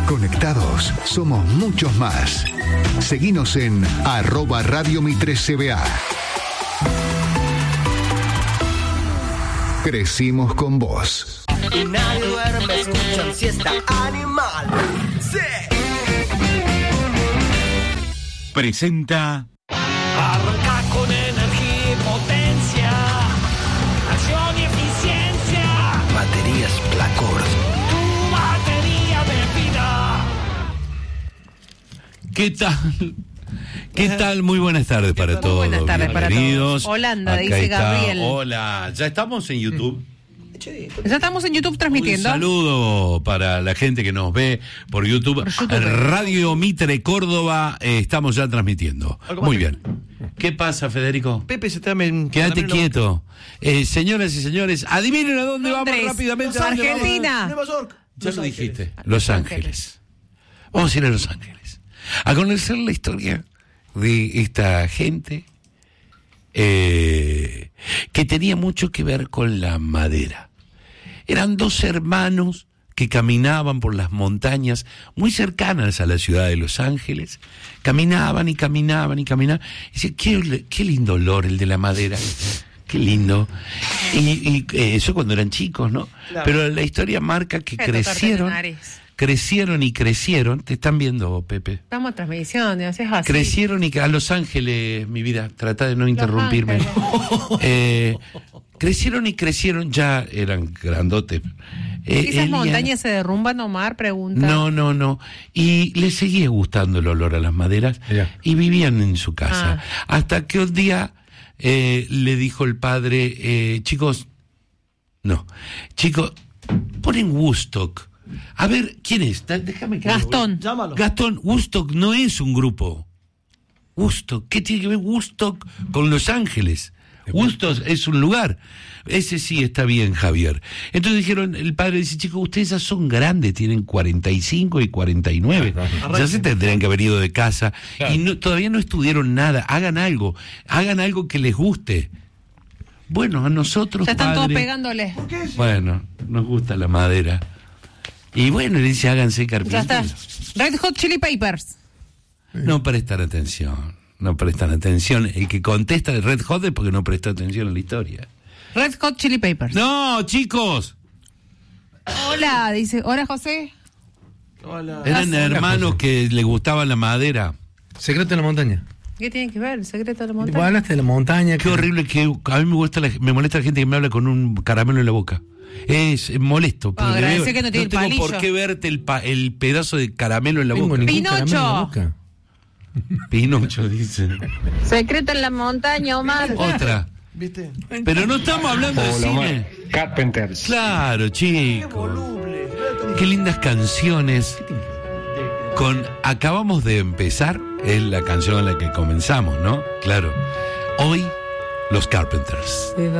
Conectados somos muchos más. Seguinos en @Radio Mitre CBA. Crecimos con vos. Y nadie duerme, escuchan siesta animal. Sí. Presenta. Arranca con energía y potencia, acción y eficiencia. Baterías Placor. Tu batería de vida. ¿Qué tal? ¿Qué tal? Muy buenas tardes para todos. Buenas tardes para todos. Holanda, Acá dice está. Gabriel. Hola, ya estamos en YouTube. Ya estamos en YouTube transmitiendo. Un saludo para la gente que nos ve por YouTube. Radio Mitre Córdoba, estamos ya transmitiendo. Muy bien. ¿Qué pasa, Federico? Pepe, se traen. Quédate quieto. Señoras y señores, adivinen a dónde vamos rápidamente. Argentina. Nueva York. Ya lo dijiste. Los Ángeles. Vamos a ir a Los Ángeles a conocer la historia de esta gente que tenía mucho que ver con la madera. Eran dos hermanos que caminaban por las montañas muy cercanas a la ciudad de Los Ángeles. Caminaban y caminaban y caminaban. Y decían, qué lindo olor el de la madera. Qué lindo. Y eso cuando eran chicos, ¿no? Claro. Pero la historia marca que crecieron y crecieron. Te están viendo, Pepe. Estamos en transmisión, es así. Crecieron y a Los Ángeles, mi vida. Trata de no interrumpirme. Crecieron y crecieron, ya eran grandotes. ¿Esas montañas se derrumban, Omar? Pregunta. No. Y les seguía gustando el olor a las maderas y vivían en su casa. Hasta que un día le dijo el padre, chicos, ponen Woodstock. A ver, ¿quién es? Déjame que Gastón. Llámalo. Gastón, Woodstock no es un grupo. Woodstock, ¿qué tiene que ver Woodstock con Los Ángeles? Woodstock es un lugar. Ese sí está bien, Javier. Entonces dijeron, el padre dice, chicos, ustedes ya son grandes, tienen 45 y 49. Ya se tendrían que haber ido de casa. Claro. Y todavía no estudiaron nada. Hagan algo que les guste. Bueno, a nosotros, ya están padre, todos pegándole. Bueno, nos gusta la madera. Y bueno, le dice, háganse carpinteros. Ya está. Red Hot Chili Peppers. No prestan atención. El que contesta de Red Hot es porque no prestó atención a la historia. Red Hot Chili Peppers. No, chicos. Hola, dice. Hola, José. Hola. Eran hermanos que le gustaba la madera. Secreto de la montaña. ¿Qué tiene que ver el secreto de la montaña? Vos hablaste de la montaña. Qué horrible que a mí me molesta la gente que me habla con un caramelo en la boca. Es molesto. Agradece que no tiene el tengo palillo. por qué verte el pedazo de caramelo en la boca. Pinocho. Pinocho, dice. Secreto en la montaña, Omar. Otra. ¿Viste? Pero no estamos hablando de cine. Carpenters. Claro, chicos. Qué lindas canciones. Acabamos de empezar, es la canción en la que comenzamos, ¿no? Claro. Hoy, los Carpenters.